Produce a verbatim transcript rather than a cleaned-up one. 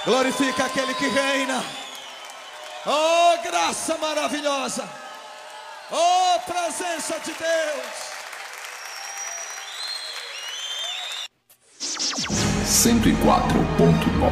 Glorifica aquele que reina. Oh, graça maravilhosa. Oh, presença de Deus. cento e quatro ponto nove